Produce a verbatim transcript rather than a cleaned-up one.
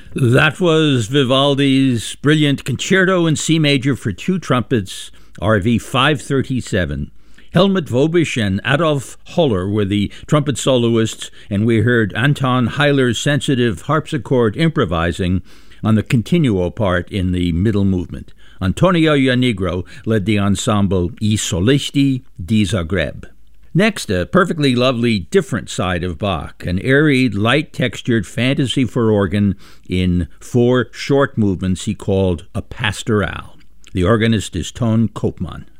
That was Vivaldi's brilliant Concerto in C major for two trumpets, R V five thirty-seven. Helmut Vobisch and Adolf Holler were the trumpet soloists, and we heard Anton Heiler's sensitive harpsichord improvising on the continuo part in the middle movement. Antonio Ianigro led the ensemble I Solisti di Zagreb. Next, a perfectly lovely different side of Bach, an airy, light-textured fantasy for organ in four short movements he called a pastoral. The organist is Ton Koopman.